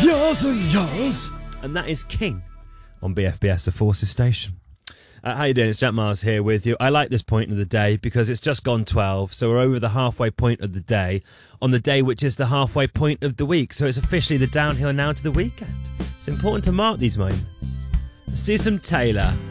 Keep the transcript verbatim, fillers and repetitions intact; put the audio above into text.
Yes and yes. And that is King on B F B S, the Forces Station. Uh, how you doing? It's Jack Miles here with you. I like this point of the day because it's just gone twelve, so we're over the halfway point of the day, on the day which is the halfway point of the week. So it's officially the downhill now to the weekend. It's important to mark these moments. Let's do some Taylor.